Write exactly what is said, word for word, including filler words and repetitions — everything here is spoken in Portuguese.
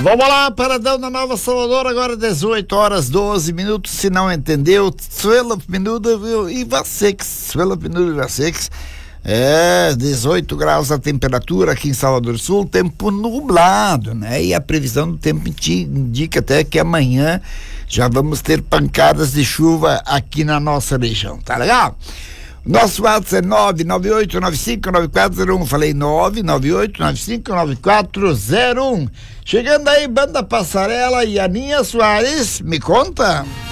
Vamos lá, paradão da Nova Salvador, agora dezoito horas, doze minutos, se não entendeu, twelve minutos e Vasex, twelve minutos e Vasex. É, dezoito graus a temperatura aqui em Salvador do Sul, tempo nublado, né? E a previsão do tempo indica até que amanhã já vamos ter pancadas de chuva aqui na nossa região, tá legal? Nosso WhatsApp é nove nove oito nove cinco nove quatro zero um, falei nove nove oito nove cinco nove quatro zero um. Chegando aí, Banda Passarela e Aninha Soares, me conta.